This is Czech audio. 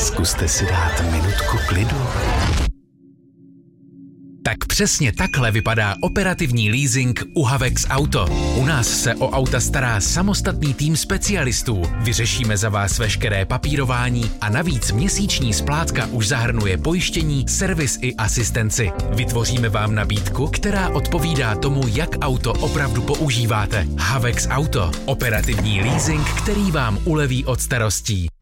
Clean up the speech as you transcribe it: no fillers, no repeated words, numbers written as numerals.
Zkuste si dát minutku klidu. Tak přesně takhle vypadá operativní leasing u Havex Auto. U nás se o auta stará samostatný tým specialistů. Vyřešíme za vás veškeré papírování a navíc měsíční splátka už zahrnuje pojištění, servis i asistenci. Vytvoříme vám nabídku, která odpovídá tomu, jak auto opravdu používáte. Havex Auto. Operativní leasing, který vám uleví od starostí.